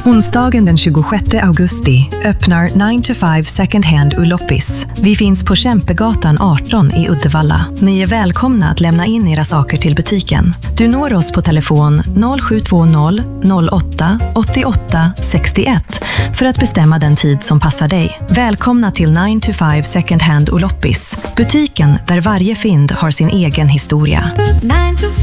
Onsdagen den 26 augusti öppnar 9 to 5 Second Hand Uloppis. Vi finns på Kämpegatan 18 i Uddevalla. Ni är välkomna att lämna in era saker till butiken. Du når oss på telefon 0720 08 88 61 för att bestämma den tid som passar dig. Välkomna till 9 to 5 Second Hand Uloppis. Butiken där varje fynd har sin egen historia. 9 to